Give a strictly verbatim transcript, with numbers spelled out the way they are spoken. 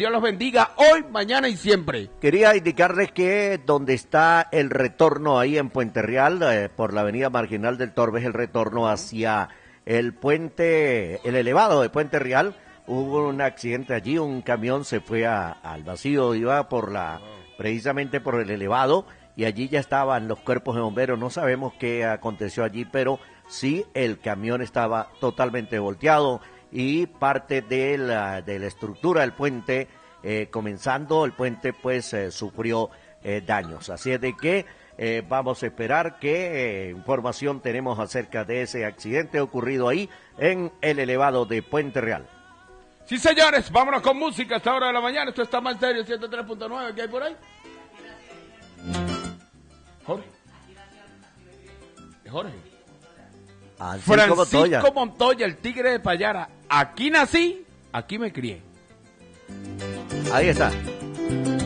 Dios los bendiga hoy, mañana y siempre. Quería indicarles que donde está el retorno ahí en Puente Real, eh, por la avenida Marginal del Torbes, el retorno hacia el puente, el elevado de Puente Real, hubo un accidente allí, un camión se fue a, al vacío, iba por la, precisamente por el elevado, y allí ya estaban los cuerpos de bomberos. No sabemos qué aconteció allí, pero sí el camión estaba totalmente volteado y parte de la, de la estructura del puente, eh, comenzando el puente, pues eh, sufrió eh, daños. Así es de que eh, vamos a esperar qué eh, información tenemos acerca de ese accidente ocurrido ahí en el elevado de Puente Real. Sí, señores, vámonos con música a esta hora de la mañana. Esto está más serio, ciento tres punto nueve, ¿qué hay por ahí? Jorge. Jorge. Francisco, Francisco Montoya. Montoya, el tigre de Payara. Aquí nací, aquí me crié. Ahí está.